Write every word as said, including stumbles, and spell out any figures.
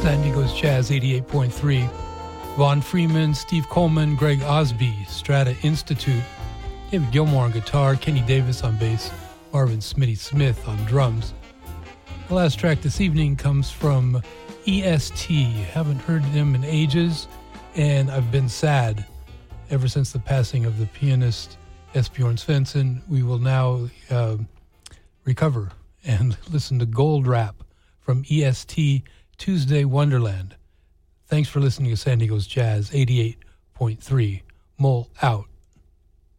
San Diego's Jazz eighty-eight point three. Vaughn Freeman, Steve Coleman, Greg Osby, Strata Institute, David Gilmour on guitar, Kenny Davis on bass, Marvin Smitty Smith on drums. The last track this evening comes from E S T. Haven't heard them in ages, and I've been sad ever since the passing of the pianist Esbjorn Svensson. We will now uh, recover and listen to Gold Rap from E S T, Tuesday Wonderland. Thanks for listening to San Diego's Jazz eighty-eight point three. Mole out.